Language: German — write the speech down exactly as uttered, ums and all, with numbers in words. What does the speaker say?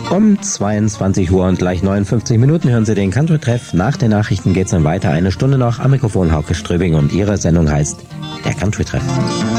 Um zweiundzwanzig Uhr und gleich neunundfünfzig Minuten hören Sie den Country-Treff. Nach den Nachrichten geht's dann weiter. Eine Stunde noch am Mikrofon Hauke Ströbing und Ihre Sendung heißt der Country-Treff.